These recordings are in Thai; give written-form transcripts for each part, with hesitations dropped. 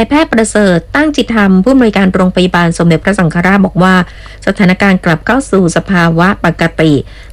ายแพทย์ประเสริฐตั้งจิตธรรมผู้อำนวยการโรงพยาบาลสมเด็จพระสังฆราชบอกว่าสถานการณ์กลับเข้าสู่สภาวะปกติ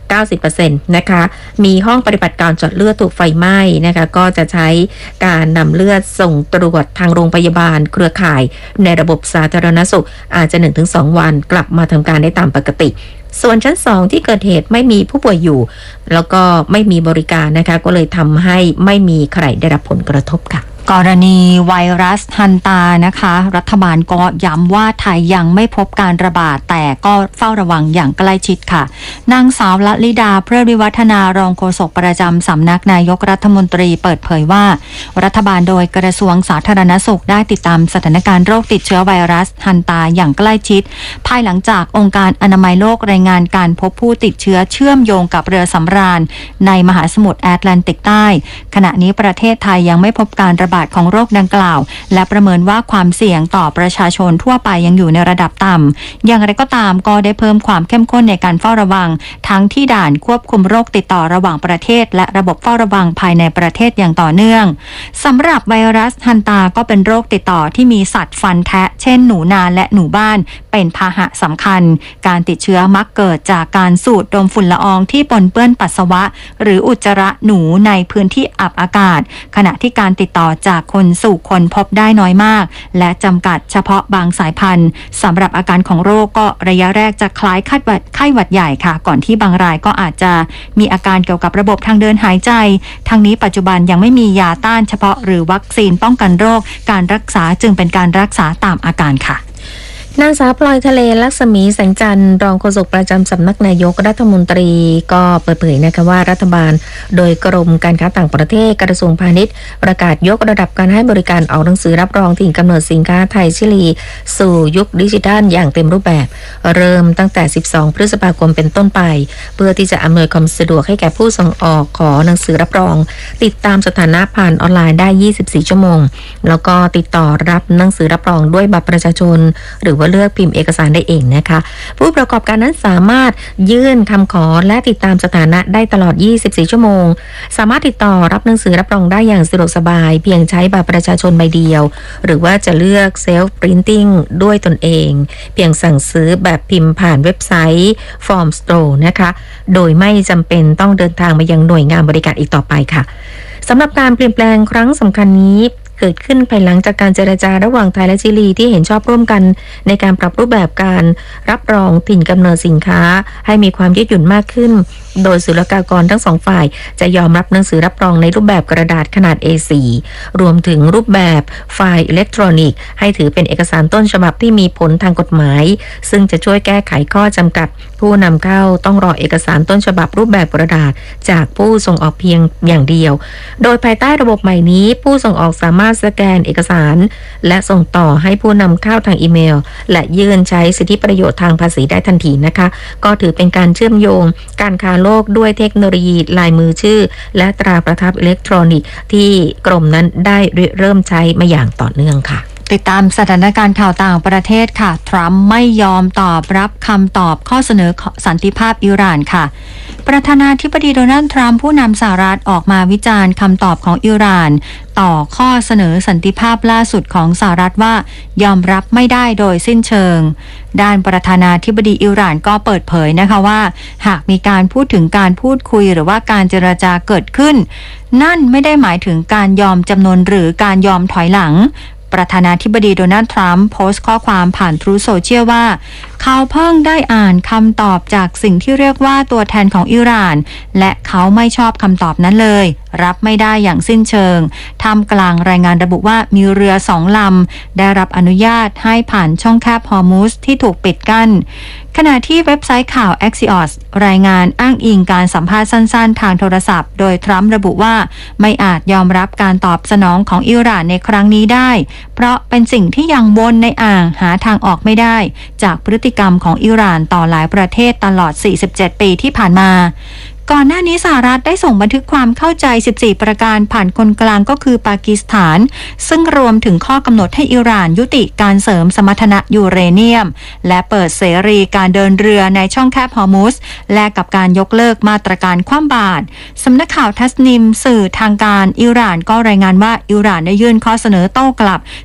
90% นะคะมีห้องปฏิบัติการเจาะเลือดถูกไฟไหม้นะคะก็จะใช้การนำเลือดส่งตรวจทางโรงพยาบาลเครือข่ายในระบบสาธารณสุขอาจจะ 1-2 วันกลับมาทำการได้ตามปกติส่วนชั้น2ที่เกิดเหตุไม่มีผู้ป่วยอยู่แล้วก็ไม่มีบริการนะคะก็เลยทำให้ไม่มีใครได้รับผลกระทบค่ะกรณีไวรัสฮันตานะคะรัฐบาลก็ย้ำว่าไทยยังไม่พบการระบาดแต่ก็เฝ้าระวังอย่างใกล้ชิดค่ะนางสาวละลิดาเพริศวิวัฒนารองโฆษกประจำสำนักนายกรัฐมนตรีเปิดเผยว่ารัฐบาลโดยกระทรวงสาธารณสุขได้ติดตามสถานการณ์โรคติดเชื้อไวรัสฮันตาอย่างใกล้ชิดภายหลังจากองค์การอนามัยโลกรายงานการพบผู้ติดเชื้อเชื่อมโยงกับเรือสำราญในมหาสมุทรแอตแลนติกใต้ขณะนี้ประเทศไทยยังไม่พบการระบาดของโรคดังกล่าวและประเมินว่าความเสี่ยงต่อประชาชนทั่วไปยังอยู่ในระดับต่ำอย่างไรก็ตามก็ได้เพิ่มความเข้มข้นในการเฝ้าระวังทั้งที่ด่านควบคุมโรคติดต่อระหว่างประเทศและระบบเฝ้าระวังภายในประเทศอย่างต่อเนื่องสำหรับไวรัสฮันตาก็เป็นโรคติดต่อที่มีสัตว์ฟันแทะเช่นหนูนาและหนูบ้านเป็นพาหะสำคัญการติดเชื้อมักเกิดจากการสูดดมฝุ่นละอองที่ปนเปื้อนปัสสาวะหรืออุจจาระหนูในพื้นที่อับอากาศขณะที่การติดต่อจากคนสู่คนพบได้น้อยมากและจำกัดเฉพาะบางสายพันธุ์สำหรับอาการของโรคก็ระยะแรกจะคล้ายไข้หวัดใหญ่ค่ะก่อนที่บางรายก็อาจจะมีอาการเกี่ยวกับระบบทางเดินหายใจทั้งนี้ปัจจุบันยังไม่มียาต้านเฉพาะหรือวัคซีนป้องกันโรคการรักษาจึงเป็นการรักษาตามอาการค่ะนางสาวพลอยทะเลลักษมีแสงจันทร์รองโฆษกประจำสำนักนายกรัฐมนตรีก็เปิดเผยนะคะว่ารัฐบาลโดยกรมการค้าต่างประเทศกระทรวงพาณิชย์ประกาศยกระดับการให้บริการออกหนังสือรับรองถิ่นกำเนิดสินค้าไทยชิลีสู่ยุคดิจิทัลอย่างเต็มรูปแบบเริ่มตั้งแต่12พฤษภาคมเป็นต้นไปเพื่อที่จะอำนวยความสะดวกให้แก่ผู้ส่งออกขอหนังสือรับรองติดตามสถานะผ่านออนไลน์ได้24ชั่วโมงแล้วก็ติดต่อรับหนังสือรับรองด้วยบัตรประชาชนหรือว่าเลือกพิมพ์เอกสารได้เองนะคะผู้ประกอบการนั้นสามารถยื่นคำขอและติดตามสถานะได้ตลอด24ชั่วโมงสามารถติดต่อรับหนังสือรับรองได้อย่างสะดวกสบายเพียงใช้บัตรประชาชนใบเดียวหรือว่าจะเลือกเซลฟ์ปรินติ้งด้วยตนเองเพียงสั่งซื้อแบบพิมพ์ผ่านเว็บไซต์ฟอร์มสโตร์นะคะโดยไม่จำเป็นต้องเดินทางมายังหน่วยงานบริการอีกต่อไปค่ะสำหรับการเปลี่ยนแปลงครั้งสำคัญนี้เกิดขึ้นภายหลังจากการเจรจาระหว่างไทยและชิลีที่เห็นชอบร่วมกันในการปรับรูปแบบการรับรองถิ่นกำเนิดสินค้าให้มีความยืดหยุ่นมากขึ้นโดยศุลกากรทั้งสองฝ่ายจะยอมรับหนังสือรับรองในรูปแบบกระดาษขนาด A4 รวมถึงรูปแบบไฟล์อิเล็กทรอนิกส์ให้ถือเป็นเอกสารต้นฉบับที่มีผลทางกฎหมายซึ่งจะช่วยแก้ไขข้อจำกัดผู้นำเข้าต้องรอเอกสารต้นฉบับรูปแบบกระดาษจากผู้ส่งออกเพียงอย่างเดียวโดยภายใต้ระบบใหม่นี้ผู้ส่งออกสามารถสแกนเอกสารและส่งต่อให้ผู้นำเข้าทางอีเมลและยื่นใช้สิทธิประโยชน์ทางภาษีได้ทันทีนะคะก็ถือเป็นการเชื่อมโยงการค้าโลกด้วยเทคโนโลยีลายมือชื่อและตราประทับอิเล็กทรอนิกส์ที่กรมนั้นได้เริ่มใช้มาอย่างต่อเนื่องค่ะติดตามสถานการณ์ข่าวต่างประเทศค่ะทรัมป์ไม่ยอมตอบรับคำตอบข้อเสนอสันติภาพอิหร่านค่ะประธานาธิบดีโดนัลด์ทรัมป์ผู้นำสหรัฐออกมาวิจารณ์คำตอบของอิหร่านต่อข้อเสนอสันติภาพล่าสุดของสหรัฐว่ายอมรับไม่ได้โดยสิ้นเชิงด้านประธานาธิบดีอิหร่านก็เปิดเผยนะคะว่าหากมีการพูดถึงการพูดคุยหรือว่าการเจรจาเกิดขึ้นนั่นไม่ได้หมายถึงการยอมจำนนหรือการยอมถอยหลังประธานาธิบดีโดนัลด์ทรัมป์โพสต์ข้อความผ่าน Truth Social ว่าเขาเพิ่งได้อ่านคำตอบจากสิ่งที่เรียกว่าตัวแทนของอิหร่านและเขาไม่ชอบคำตอบนั้นเลยรับไม่ได้อย่างสิ้นเชิงท่ามกลางรายงานระบุว่ามีเรือ2 ลำได้รับอนุญาตให้ผ่านช่องแคบฮอร์มุซที่ถูกปิดกั้นขณะที่เว็บไซต์ข่าว Axios รายงานอ้างอิงการสัมภาษณ์สั้นๆทางโทรศัพท์โดยทรัมป์ระบุว่าไม่อาจยอมรับการตอบสนองของอิหร่านในครั้งนี้ได้เพราะเป็นสิ่งที่ยังวนในอ่างหาทางออกไม่ได้จากพฤติกรรมของอิหร่านต่อหลายประเทศตลอด47 ปีที่ผ่านมาก่อนหน้านี้สหรัฐได้ส่งบันทึกความเข้าใจ14ประการผ่านคนกลางก็คือปากีสถานซึ่งรวมถึงข้อกำหนดให้อิหร่านยุติการเสริมสมรรถนะยูเรเนียมและเปิดเสรีการเดินเรือในช่องแคบฮอร์มุซและกับการยกเลิกมาตรการคว่ำบาตรสำนักข่าวทัสนิมสื่อทางการอิหร่านก็รายงานว่าอิหร่านได้ยื่นข้อเสนอโต้กลับ